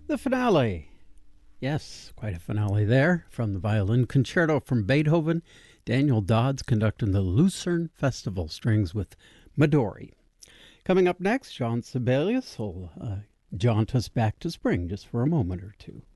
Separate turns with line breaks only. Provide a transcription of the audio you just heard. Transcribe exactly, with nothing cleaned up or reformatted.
The finale. Yes, quite a finale there from the Violin Concerto from Beethoven. Daniel Dodds conducting the Lucerne Festival Strings with Midori. Coming up next, John Sibelius will uh, jaunt us back to spring just for a moment or two.